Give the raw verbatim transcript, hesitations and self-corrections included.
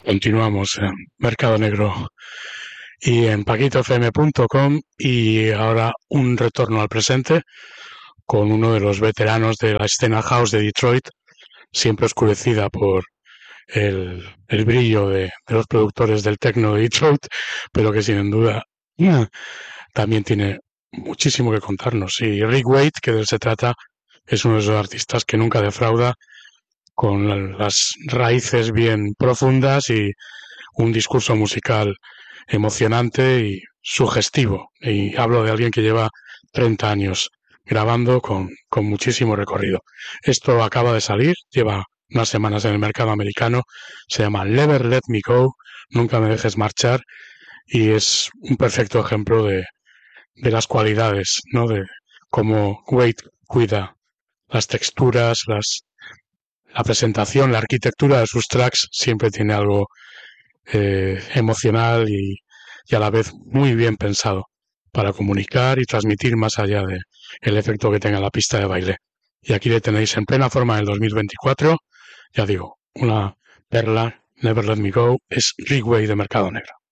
Continuamos en Mercado Negro y en paquito f m punto com, y ahora un retorno al presente con uno de los veteranos de la escena house de Detroit, siempre oscurecida por el, el brillo de, de los productores del techno de Detroit, pero que sin duda también tiene muchísimo que contarnos. Y Rick Wade, que de él se trata, es uno de esos artistas que nunca defrauda, con las raíces bien profundas y un discurso musical emocionante y sugestivo. Y hablo de alguien que lleva treinta años grabando con, con muchísimo recorrido. Esto acaba de salir, lleva unas semanas en el mercado americano, se llama Never Let Me Go, Nunca Me Dejes Marchar, y es un perfecto ejemplo de, de las cualidades, ¿no? De cómo Wade cuida las texturas, las, la presentación, la arquitectura de sus tracks, siempre tiene algo eh, emocional y, y a la vez muy bien pensado para comunicar y transmitir más allá de el efecto que tenga la pista de baile. Y aquí le tenéis en plena forma en el dos mil veinticuatro, ya digo, una perla. Never Let Me Go es Rick Wade de Mercado Negro.